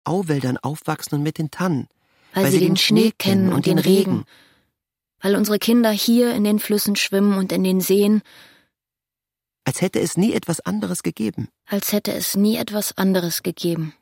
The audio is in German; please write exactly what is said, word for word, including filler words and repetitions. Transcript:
Auwäldern aufwachsen und mit den Tannen. Weil, weil sie den Schnee kennen und den Regen. Weil unsere Kinder hier in den Flüssen schwimmen und in den Seen. Als hätte es nie etwas anderes gegeben. Als hätte es nie etwas anderes gegeben.